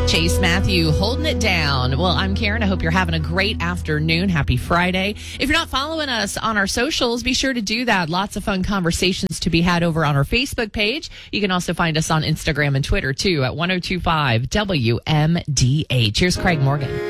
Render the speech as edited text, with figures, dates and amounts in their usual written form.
Chase Matthew holding it down. Well, I'm Karen. I hope you're having a great afternoon. Happy Friday. If you're not following us on our socials, be sure to do that. Lots of fun conversations to be had over on our Facebook page. You can also find us on Instagram and Twitter, too, at 1025 WMDH. Here's Craig Morgan.